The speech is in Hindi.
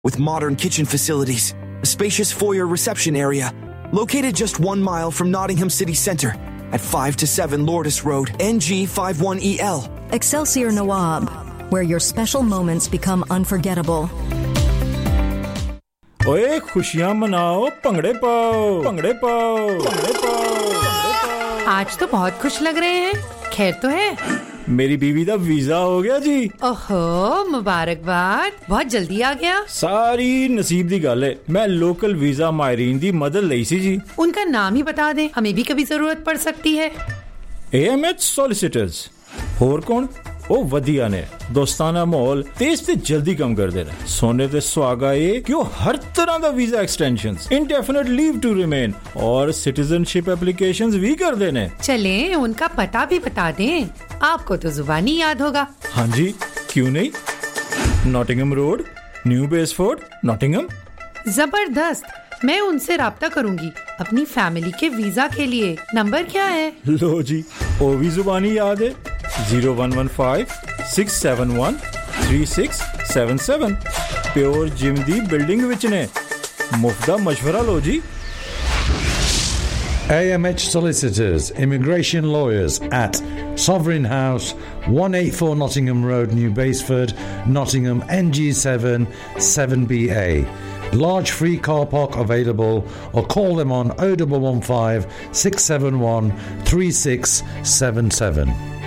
with modern kitchen facilities, a spacious foyer reception area, located just 1 mile from Nottingham City Centre at 5 to 7 Lourdes Road, NG51EL. Excelsior Nawab, where your special moments become unforgettable. ओए खुशियां मनाओ, पंगड़े पाओ, पंगड़े पाओ, पंगड़े पाओ। आज तो बहुत खुश लग रहे हैं, खैर तो है? मेरी बीवी दा वीजा हो गया जी। ओहो, मुबारकबाद, बहुत जल्दी आ गया। सारी नसीब दी गल है। मैं लोकल वीजा मायरीन दी मदद लई सी जी। उनका नाम ही बता दें, हमें भी कभी जरूरत पड़ सकती है। AMH solicitors. होर कौन? ओ वधिया ने दोस्ताना माहौल तेज ते जल्दी कम कर देना। सोने ते सुहागा है कि वो हर तरह दा visa extensions, indefinite leave to remain और सिटीजनशिप एप्लीकेशंस भी कर देने। चलें, उनका पता भी बता दें, आपको तो जुबानी याद होगा। हाँ जी, क्यों नहीं? Nottingham road, new बेसफोर्ड, Nottingham. जबरदस्त, मैं उनसे राब्ता करूंगी अपनी फैमिली के वीजा के लिए। नंबर क्या है? लो जी, वो भी जुबानी याद है। 0115 671 3677। प्योर जिम दी बिल्डिंग विच ने। मुफ्त दा मशवरा लो जी। AMH Solicitors, Immigration Lawyers at Sovereign House, 184 Nottingham Road, New Basford, Nottingham, NG7 7BA. Large free car park available, or call them on 0115 671 3677.